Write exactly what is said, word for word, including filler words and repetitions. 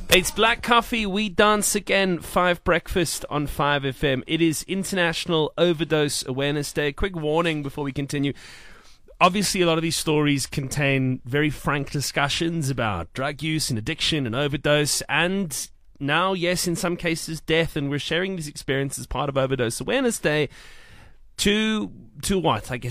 It's Black Coffee, We Dance Again, five Breakfast on five F M. It is International Overdose Awareness Day. Quick warning before we continue. Obviously, a lot of these stories contain very frank discussions about drug use and addiction and overdose, and now, yes, in some cases, death. And we're sharing these experiences as part of Overdose Awareness Day to, to what? I guess